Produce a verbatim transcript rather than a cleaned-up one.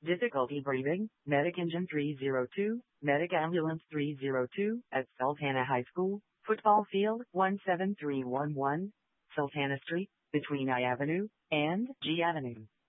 Difficulty breathing, Medic Engine three zero two, Medic Ambulance three zero two, at Sultana High School, Football Field one seven three one one, Sultana Street, between I Avenue and G Avenue.